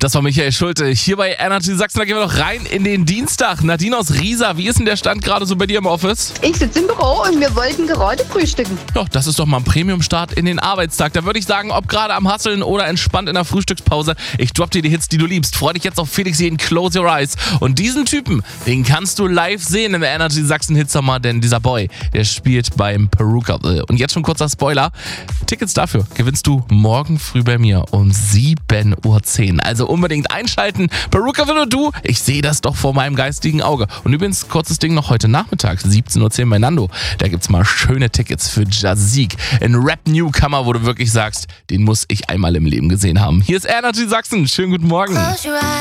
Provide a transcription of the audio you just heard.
Das war Michael Schulte. Hier bei Energy Sachsen, da gehen wir noch rein in den Dienstag. Nadine aus Riesa, wie ist denn der Stand gerade so bei dir im Office? Ich sitze im Büro und wir wollten gerade frühstücken. Ja, das ist doch mal ein Premium-Start in den Arbeitstag. Da würde ich sagen, ob gerade am Hasseln oder entspannt in der Frühstückspause, ich drop dir die Hits, die du liebst. Freu dich jetzt auf Felix Jähn, Close Your Eyes. Und diesen Typen, den kannst du live sehen im Energy Sachsen Hitsommer, denn dieser Boy, der spielt beim Perukaville. Und jetzt schon kurzer Spoiler, Tickets dafür gewinnst du morgen früh bei mir um 7:10 Uhr. Also unbedingt einschalten. Perukaville und du, ich sehe das doch vor meinem geistigen Auge. Und übrigens, kurzes Ding noch heute Nachmittag, 17:10 Uhr bei Nando. Da gibt's mal schöne Tickets für Jazik, ein Rap-Newcomer, wo du wirklich sagst, den muss ich einmal im Leben gesehen haben. Hier ist Energy Sachsen. Schönen guten Morgen.